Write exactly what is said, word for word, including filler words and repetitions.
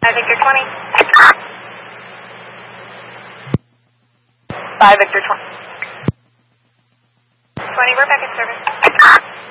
five Victor twenty. five Victor twenty. twenty, we're back in service.